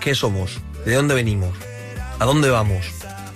¿Qué somos? ¿De dónde venimos? ¿A dónde vamos?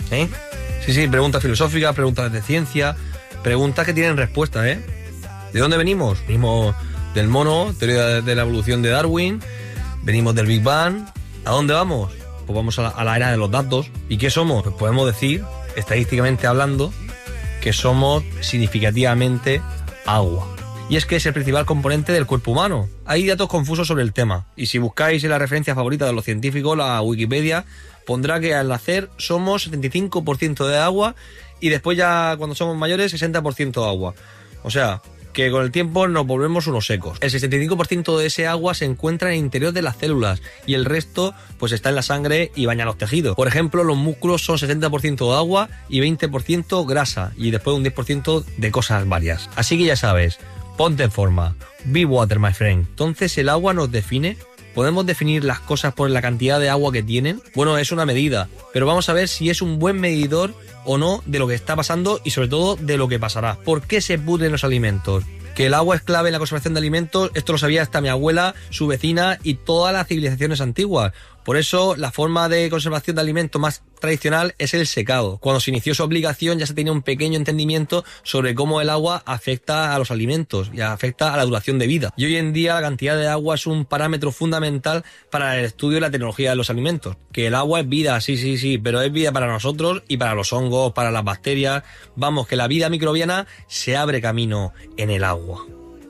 Sí, preguntas filosóficas, preguntas de ciencia, preguntas que tienen respuesta, ¿De dónde venimos? Venimos del mono, teoría de la evolución de Darwin, venimos del Big Bang. ¿A dónde vamos? Pues vamos a la era de los datos. ¿Y qué somos? Pues podemos decir, estadísticamente hablando, que somos significativamente agua. Y es que es el principal componente del cuerpo humano. Hay datos confusos sobre el tema. Y si buscáis en la referencia favorita de los científicos, la Wikipedia, pondrá que al nacer somos 75% de agua y después ya cuando somos mayores 60% agua. O sea, que con el tiempo nos volvemos unos secos. El 65% de ese agua se encuentra en el interior de las células y el resto pues está en la sangre y baña los tejidos. Por ejemplo, los músculos son 60% de agua y 20% grasa y después un 10% de cosas varias. Así que ya sabes, ponte en forma. Be water, my friend. Entonces, ¿el agua nos define? ¿Podemos definir las cosas por la cantidad de agua que tienen? Bueno, es una medida, pero vamos a ver si es un buen medidor o no de lo que está pasando y sobre todo de lo que pasará. ¿Por qué se pudren los alimentos? Que el agua es clave en la conservación de alimentos, esto lo sabía hasta mi abuela, su vecina y todas las civilizaciones antiguas. Por eso, la forma de conservación de alimentos más tradicional es el secado. Cuando se inició su aplicación ya se tenía un pequeño entendimiento sobre cómo el agua afecta a los alimentos y afecta a la duración de vida. Y hoy en día la cantidad de agua es un parámetro fundamental para el estudio y la tecnología de los alimentos. Que el agua es vida, sí, pero es vida para nosotros y para los hongos, para las bacterias. Vamos, que la vida microbiana se abre camino en el agua.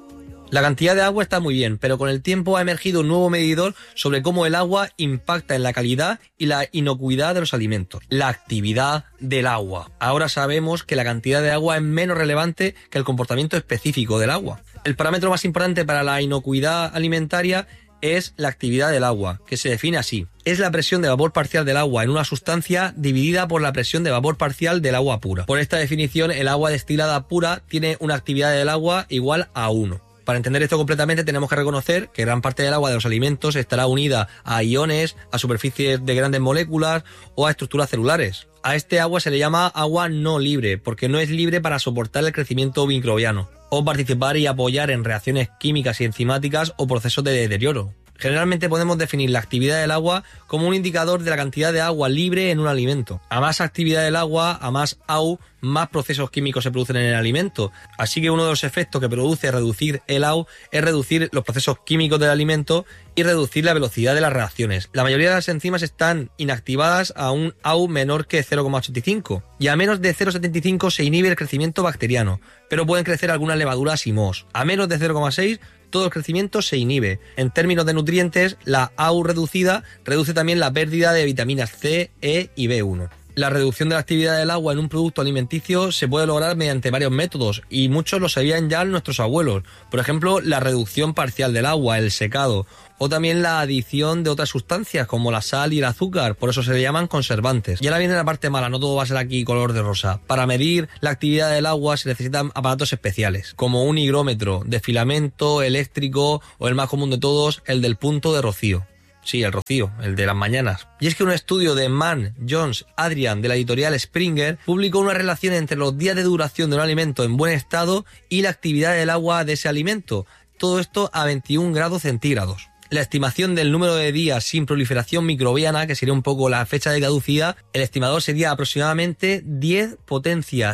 La cantidad de agua está muy bien, pero con el tiempo ha emergido un nuevo medidor sobre cómo el agua impacta en la calidad y la inocuidad de los alimentos. La actividad del agua. Ahora sabemos que la cantidad de agua es menos relevante que el comportamiento específico del agua. El parámetro más importante para la inocuidad alimentaria es la actividad del agua, que se define así. Es la presión de vapor parcial del agua en una sustancia dividida por la presión de vapor parcial del agua pura. Por esta definición, el agua destilada pura tiene una actividad del agua igual a 1. Para entender esto completamente tenemos que reconocer que gran parte del agua de los alimentos estará unida a iones, a superficies de grandes moléculas o a estructuras celulares. A este agua se le llama agua no libre, porque no es libre para soportar el crecimiento microbiano o participar y apoyar en reacciones químicas y enzimáticas o procesos de deterioro. Generalmente podemos definir la actividad del agua como un indicador de la cantidad de agua libre en un alimento. A más actividad del agua, a más AU, más procesos químicos se producen en el alimento. Así que uno de los efectos que produce reducir el AU es reducir los procesos químicos del alimento y reducir la velocidad de las reacciones. La mayoría de las enzimas están inactivadas a un AU menor que 0,85 y a menos de 0,75 se inhibe el crecimiento bacteriano, pero pueden crecer algunas levaduras y mohos. A menos de 0,6 todo el crecimiento se inhibe. En términos de nutrientes, la AU reducida reduce también la pérdida de vitaminas C, E y B1. La reducción de la actividad del agua en un producto alimenticio se puede lograr mediante varios métodos y muchos lo sabían ya nuestros abuelos. Por ejemplo, la reducción parcial del agua, el secado, o también la adición de otras sustancias como la sal y el azúcar, por eso se le llaman conservantes. Y ahora viene la parte mala, no todo va a ser aquí color de rosa. Para medir la actividad del agua se necesitan aparatos especiales, como un higrómetro de filamento eléctrico o el más común de todos, el del punto de rocío. Sí, el rocío, el de las mañanas. Y es que un estudio de Mann, Jones, Adrian de la editorial Springer publicó una relación entre los días de duración de un alimento en buen estado y la actividad del agua de ese alimento. Todo esto a 21 grados centígrados. La estimación del número de días sin proliferación microbiana, que sería un poco la fecha de caducidad, el estimador sería aproximadamente 10 potencia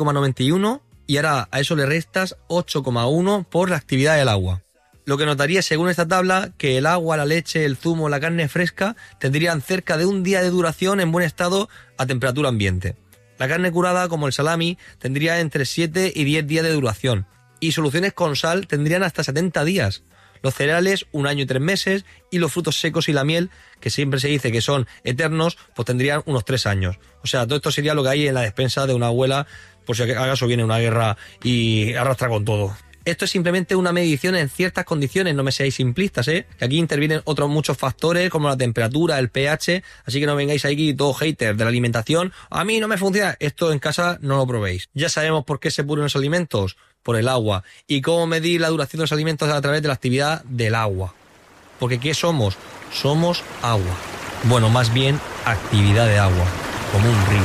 7,91 y ahora a eso le restas 8,1 por la actividad del agua. Lo que notaría según esta tabla que el agua, la leche, el zumo, la carne fresca tendrían cerca de un día de duración en buen estado a temperatura ambiente. La carne curada, como el salami, tendría entre 7 y 10 días de duración y soluciones con sal tendrían hasta 70 días. Los cereales 1 año y 3 meses y los frutos secos y la miel, que siempre se dice que son eternos, pues tendrían unos 3 años. O sea, todo esto sería lo que hay en la despensa de una abuela por si acaso viene una guerra y arrastra con todo. Esto es simplemente una medición en ciertas condiciones, no me seáis simplistas, que aquí intervienen otros muchos factores como la temperatura, el pH, así que no vengáis aquí todos haters de la alimentación, a mí no me funciona, esto en casa no lo probéis. Ya sabemos por qué se pudren los alimentos, por el agua, y cómo medir la duración de los alimentos a través de la actividad del agua. Porque ¿qué somos? Somos agua. Bueno, más bien actividad de agua, como un río.